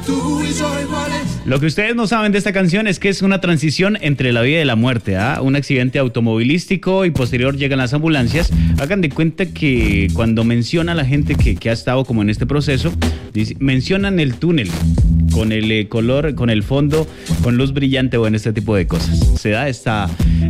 Lo que ustedes no saben de esta canción es que es una transición entre la vida y la muerte, un accidente automovilístico y posterior llegan las ambulancias. Hagan de cuenta que cuando menciona a la gente que ha estado como en este proceso, mencionan el túnel con el color, con el fondo, con luz brillante o en este tipo de cosas. Se da esta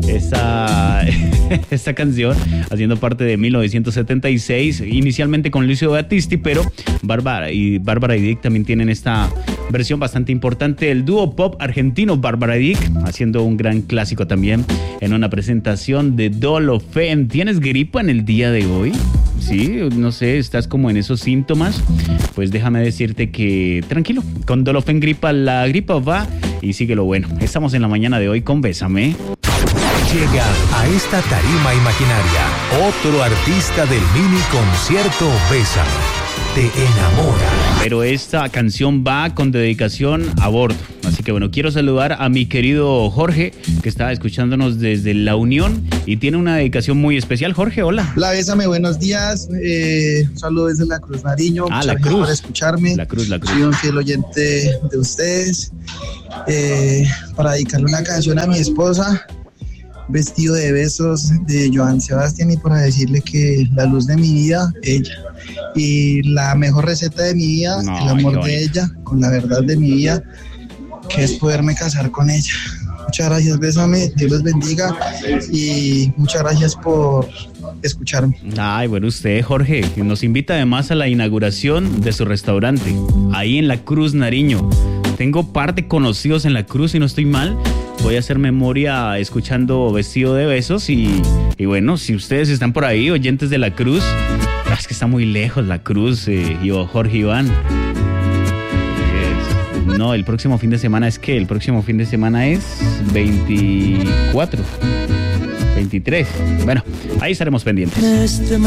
canción haciendo parte de 1976, inicialmente con Lucio Battisti, pero Bárbara y Dick también tienen esta versión bastante importante. El dúo pop argentino Bárbara y Dick haciendo un gran clásico también en una presentación de Dolofen. ¿Tienes gripa en el día de hoy? Sí, no sé, estás como en esos síntomas. Pues déjame decirte que tranquilo, con Dolofen gripa, la gripa va y sigue lo bueno. Estamos en la mañana de hoy con Bésame. Llega a esta tarima imaginaria otro artista del mini concierto Bésame. Te enamora. Pero esta canción va con dedicación a bordo. Así que bueno, quiero saludar a mi querido Jorge, que está escuchándonos desde La Unión y tiene una dedicación muy especial. Jorge, hola. Hola, Bésame, buenos días. Un saludo desde La Cruz, Nariño. Muchas gracias por escucharme. La Cruz. Soy un fiel oyente de ustedes. Para dedicarle una canción a mi esposa, Vestido de Besos, de Joan Sebastián, y para decirle que la luz de mi vida, ella. Y la mejor receta de mi vida, el amor de ella, con la verdad de mi vida, que es poderme casar con ella. Muchas gracias, Bésame, Dios los bendiga y muchas gracias por escucharme. Ay, bueno, usted, Jorge, nos invita además a la inauguración de su restaurante, ahí en La Cruz, Nariño. Tengo par de conocidos en La Cruz, si no estoy mal. Voy a hacer memoria escuchando Vestido de Besos y bueno, si ustedes están por ahí, oyentes de La Cruz, es que está muy lejos La Cruz, Jorge Iván. No, el próximo fin de semana es ¿qué? El próximo fin de semana es 24, 23. Bueno, ahí estaremos pendientes.